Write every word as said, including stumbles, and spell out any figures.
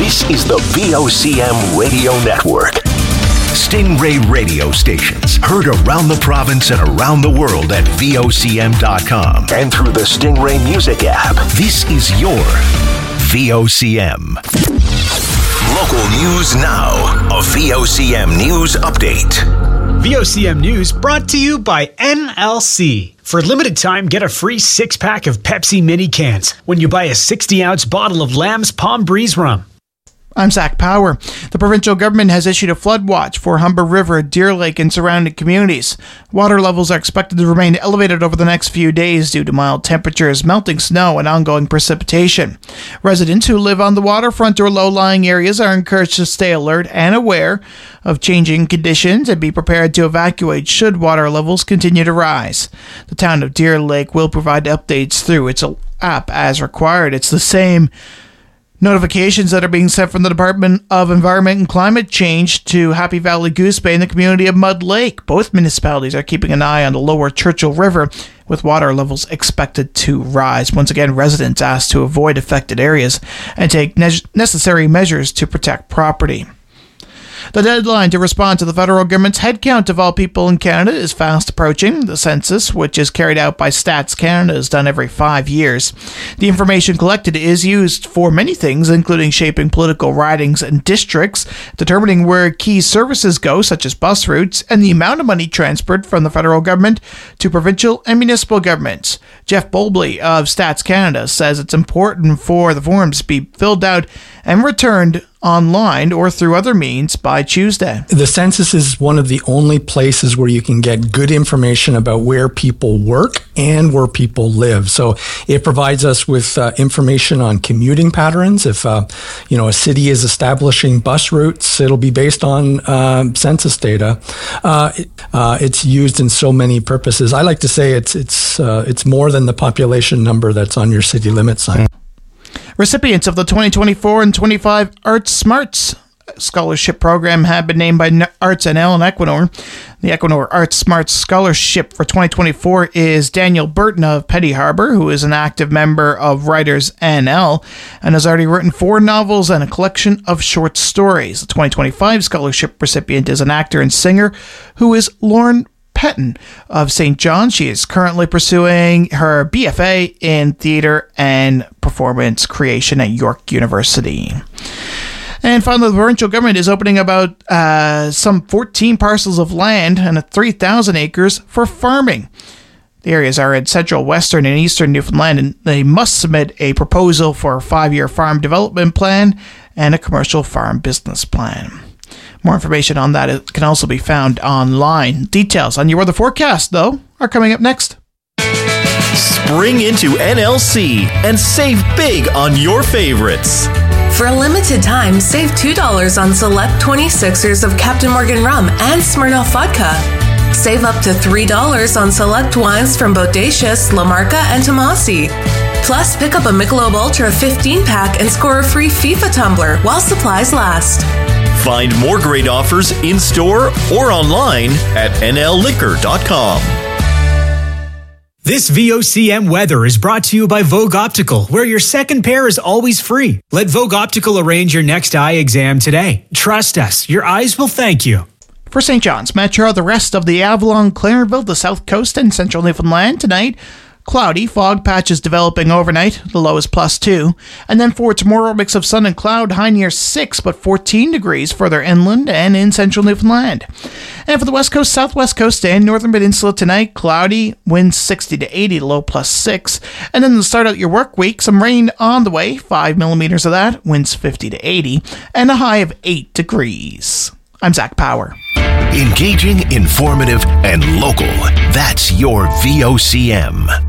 This is the V O C M Radio Network. Stingray radio stations heard around the province and around the world at V O C M dot com and through the Stingray Music app. This is your V O C M. Local news now. A V O C M News Update. V O C M News brought to you by N L C. For a limited time, get a free six-pack of Pepsi mini cans when you buy a sixty-ounce bottle of Lamb's Palm Breeze rum. I'm Zach Power. The provincial government has issued a flood watch for Humber River, Deer Lake, and surrounding communities. Water levels are expected to remain elevated over the next few days due to mild temperatures, melting snow, and ongoing precipitation. Residents who live on the waterfront or low-lying areas are encouraged to stay alert and aware of changing conditions and be prepared to evacuate should water levels continue to rise. The town of Deer Lake will provide updates through its app as required. It's the same notifications that are being sent from the Department of Environment and Climate Change to Happy Valley Goose Bay and the community of Mud Lake. Both municipalities are keeping an eye on the lower Churchill River, with water levels expected to rise. Once again, residents asked to avoid affected areas and take ne- necessary measures to protect property. The deadline to respond to the federal government's headcount of all people in Canada is fast approaching. The census, which is carried out by Stats Canada, is done every five years. The information collected is used for many things, including shaping political ridings and districts, determining where key services go, such as bus routes, and the amount of money transferred from the federal government to provincial and municipal governments. Jeff Bolbley of Stats Canada says it's important for the forms to be filled out and returned online or through other means by Tuesday. The census is one of the only places where you can get good information about where people work and where people live. So it provides us with uh, information on commuting patterns. If uh, you know a city is establishing bus routes, it'll be based on uh, census data. Uh, it, uh, it's used in so many purposes. I like to say it's it's uh, it's more than the population number that's on your city limit sign. Recipients of the twenty twenty-four and twenty-five Arts Smarts Scholarship Program have been named by Arts N L and Equinor. The Equinor Arts Smarts Scholarship for twenty twenty-four is Daniel Burton of Petty Harbour, who is an active member of Writers N L and has already written four novels and a collection of short stories. The twenty twenty-five scholarship recipient is an actor and singer who is Lauren Petton of Saint John. She is currently pursuing her B F A in Theatre and Performance Creation at York University. And finally, the provincial government is opening about uh, some fourteen parcels of land and three thousand acres for farming. The areas are in central, western, and eastern Newfoundland, and they must submit a proposal for a five-year farm development plan and a commercial farm business plan. More information on that can also be found online. Details on your weather forecast, though, are coming up next. Spring into N L C and save big on your favorites. For a limited time, save two dollars on select twenty-sixers of Captain Morgan rum and Smirnoff vodka. Save up to three dollars on select wines from Bodacious, La Marca, and Tomasi. Plus, pick up a Michelob Ultra fifteen-pack and score a free FIFA tumbler while supplies last. Find more great offers in-store or online at N L liquor dot com. This V O C M weather is brought to you by Vogue Optical, where your second pair is always free. Let Vogue Optical arrange your next eye exam today. Trust us, your eyes will thank you. For Saint John's Metro, the rest of the Avalon, Clarenville, the South Coast, and Central Newfoundland tonight, cloudy, fog patches developing overnight, the low is plus two. And then for tomorrow, mix of sun and cloud, high near six, but fourteen degrees further inland and in central Newfoundland. And for the west coast, southwest coast, and northern peninsula tonight, cloudy, winds sixty to eighty, low plus six. And then to start out your work week, some rain on the way, five millimeters of that, winds fifty to eighty, and a high of eight degrees. I'm Zach Power. Engaging, informative, and local. That's your V O C M.